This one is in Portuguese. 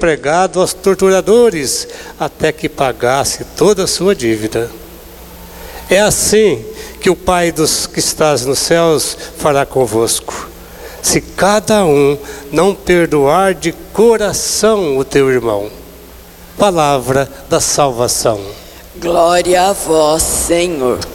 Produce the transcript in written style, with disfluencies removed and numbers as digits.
entregado aos torturadores, até que pagasse toda a sua dívida. É assim que o Pai dos que estás nos céus fará convosco, se cada um não perdoar de coração o teu irmão. Palavra da salvação. Glória a vós, Senhor.